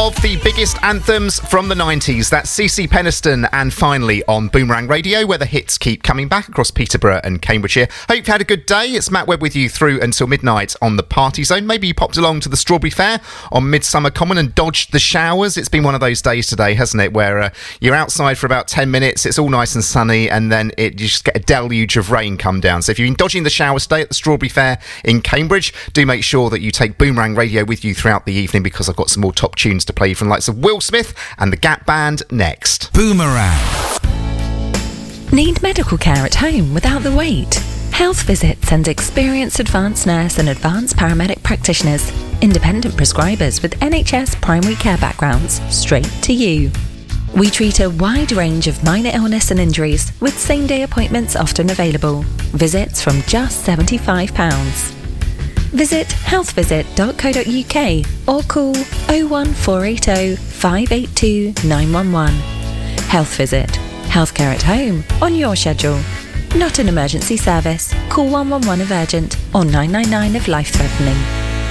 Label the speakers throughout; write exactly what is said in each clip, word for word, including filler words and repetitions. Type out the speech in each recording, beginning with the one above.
Speaker 1: of the biggest anthems from the nineties. That's C C Peniston and Finally on Boomerang Radio, where the hits keep coming back across Peterborough and Cambridgeshire. Hope you've had a good day. It's Matt Webb with you through until midnight on the Party Zone. Maybe you popped along to the Strawberry Fair on Midsummer Common and dodged the showers. It's been one of those days today, hasn't it, where uh, you're outside for about ten minutes, it's all nice and sunny, and then it, you just get a deluge of rain come down. So if you've been dodging the shower, stay at the Strawberry Fair in Cambridge. Do make sure that you take Boomerang Radio with you throughout the evening, because I've got some more top tunes to play from the likes of Will Smith and the Gap Band next.
Speaker 2: Boomerang.
Speaker 3: Need medical care at home without the wait? Health Visit sends experienced advanced nurse and advanced paramedic practitioners, independent prescribers with N H S primary care backgrounds, straight to you. We treat a wide range of minor illness and injuries, with same-day appointments often available. Visits from just seventy-five pounds. Visit health visit dot co dot uk or call oh one four eight oh, five eight two, nine one one. Health Visit. Healthcare at home, on your schedule. Not an emergency service. Call one one one if urgent or nine nine nine if life-threatening.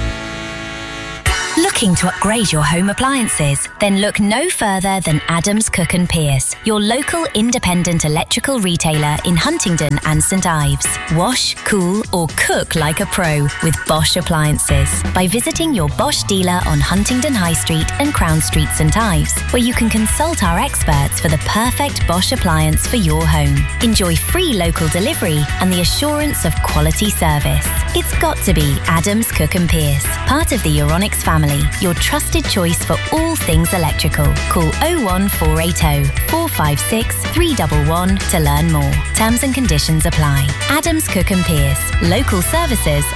Speaker 4: Looking to upgrade your home appliances? Then look no further than Adams Cook and Pierce, your local independent electrical retailer in Huntingdon and St Ives. Wash, cool or cook like a pro with Bosch appliances by visiting your Bosch dealer on Huntingdon High Street and Crown Street, St Ives, where you can consult our experts for the perfect Bosch appliance for your home. Enjoy free local delivery and the assurance of quality service. It's got to be Adams Cook and Pierce, part of the Euronics family. Your trusted choice for all things electrical. Call oh one four eight oh, four five six, three one one to learn more. Terms and conditions apply. Adams Cook and Pierce. Local services